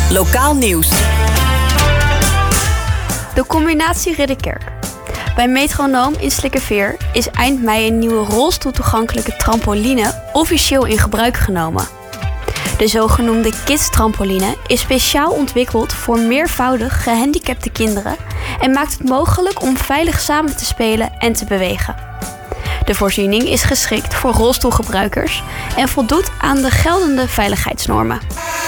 Lokaal nieuws. De combinatie Ridderkerk. Bij Metronoom in Slikkerveer is eind mei een nieuwe rolstoeltoegankelijke trampoline officieel in gebruik genomen. De zogenoemde Kids-trampoline is speciaal ontwikkeld voor meervoudig gehandicapte kinderen en maakt het mogelijk om veilig samen te spelen en te bewegen. De voorziening is geschikt voor rolstoelgebruikers en voldoet aan de geldende veiligheidsnormen.